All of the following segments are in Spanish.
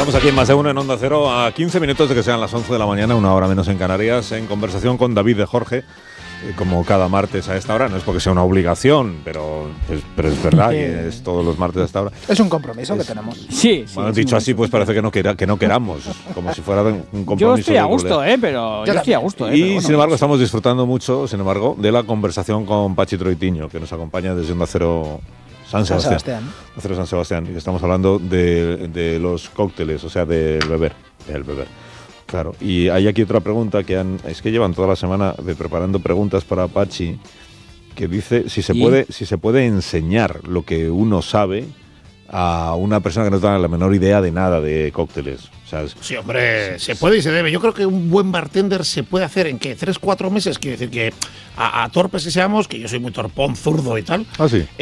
Estamos aquí en Más de Uno en Onda Cero a 15 minutos de que sean las 11 de la mañana, una hora menos en Canarias, en conversación con David de Jorge, como cada martes a esta hora. No es porque sea una obligación, pero es verdad que es todos los martes a esta hora. Es un compromiso que tenemos. Sí. Bueno, dicho así, pues parece que no queramos, como si fuera un compromiso. Yo estoy a gusto, pero yo estoy a gusto. Y bueno, sin embargo estamos disfrutando mucho, de la conversación con Pachi Troitiño, que nos acompaña desde Onda Cero San Sebastián. San Sebastián. Y estamos hablando de los cócteles, o sea, del beber. Claro. Y hay aquí otra pregunta es que llevan toda la semana preparando preguntas para Pachi, que dice si se puede enseñar lo que uno sabe a una persona que no tiene la menor idea de nada de cócteles. O sea, sí, hombre, se puede y se debe. Yo creo que un buen bartender se puede hacer en ¿qué? 3-4 meses. Quiero decir que a torpes que seamos, que yo soy muy torpón, zurdo y tal,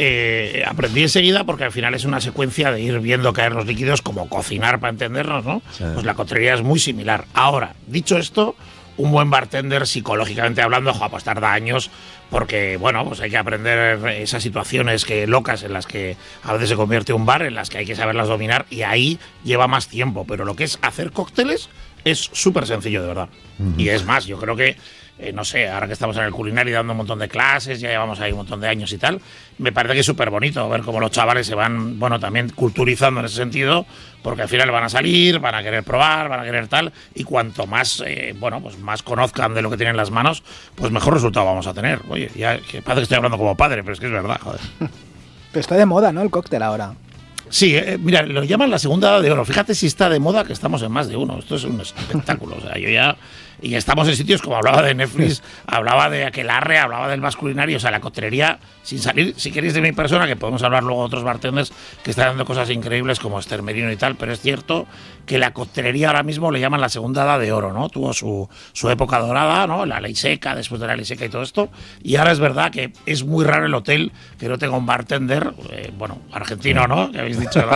aprendí enseguida, porque al final es una secuencia de ir viendo caer los líquidos, como cocinar para entendernos, ¿no? Sí. Pues la coctelería es muy similar. Ahora, dicho esto, un buen bartender, psicológicamente hablando, pues tarda años, porque, bueno, pues hay que aprender esas situaciones locas en las que a veces se convierte un bar, en las que hay que saberlas dominar, y ahí lleva más tiempo. Pero lo que es hacer cócteles es súper sencillo, de verdad. Y es más, yo creo que, no sé, ahora que estamos en el culinario dando un montón de clases, ya llevamos ahí un montón de años y tal, me parece que es súper bonito ver cómo los chavales se van, bueno, también culturizando en ese sentido, porque al final van a salir, van a querer probar, van a querer tal, y cuanto más, pues más conozcan de lo que tienen en las manos, pues mejor resultado vamos a tener. Oye, ya que parece que estoy hablando como padre, pero es que es verdad, joder. Pero está de moda, ¿no? El cóctel ahora. Sí, mira, lo llaman la segunda edad de oro. Fíjate si está de moda que estamos en Más de Uno. Esto es un espectáculo. O sea, yo ya... Y estamos en sitios como hablaba de Netflix, hablaba de Aquelarre, hablaba del más culinario. O sea, la coctelería, sin salir, si queréis, de mi persona, que podemos hablar luego de otros bartenders que están dando cosas increíbles como Esther Merino y tal, pero es cierto que la coctelería ahora mismo le llaman la segunda edad de oro, ¿no? Tuvo su época dorada, ¿no? La ley seca, después de la ley seca y todo esto. Y ahora es verdad que es muy raro el hotel que no tenga un bartender, argentino, ¿no? Que habéis dicho.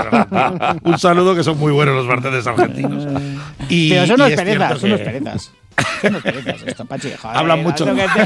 Un saludo, que son muy buenos los bartenders argentinos. Pero son unos perezas, esto, Pachi, joder, hablan mucho.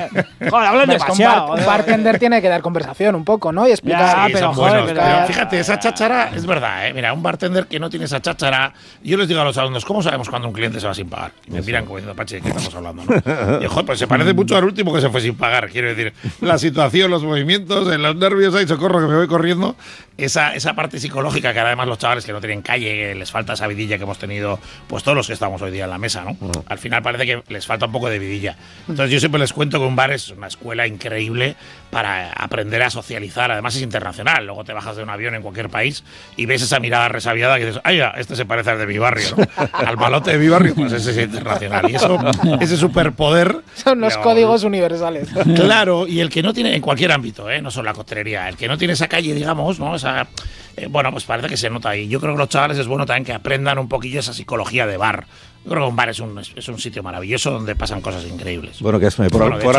Hablan demasiado. Un bartender tiene que dar conversación un poco, ¿no? Y explicar. Sí, pero fíjate, esa cháchara es verdad, ¿eh? Mira, un bartender que no tiene esa cháchara, yo les digo a los alumnos, ¿cómo sabemos cuando un cliente se va sin pagar? Y me miran como diciendo, Pachi, ¿de qué estamos hablando, no? Y pues se parece mucho al último que se fue sin pagar, quiero decir, la situación, los movimientos, los nervios, ahí socorro que me voy corriendo, esa parte psicológica que además los chavales que no tienen calle, que les falta esa vidilla que hemos tenido, pues todos los que estamos hoy día en la mesa, ¿no? Al final parece que les falta un poco de vidilla. Entonces yo siempre les cuento que un bar es una escuela increíble para aprender a socializar. Además es internacional. Luego te bajas de un avión en cualquier país y ves esa mirada resabiada que dices, ¡ay, ya! Este se parece al de mi barrio, ¿no? Al malote de mi barrio, pues ese es internacional. Y eso, ese superpoder... Son los códigos universales. Claro, y el que no tiene, en cualquier ámbito, no solo la coctelería, el que no tiene esa calle, digamos, ¿no? Esa... pues parece que se nota ahí. Yo creo que los chavales es bueno también que aprendan un poquillo esa psicología de bar. Yo creo que un bar es un sitio maravilloso donde pasan cosas increíbles. Bueno, que es por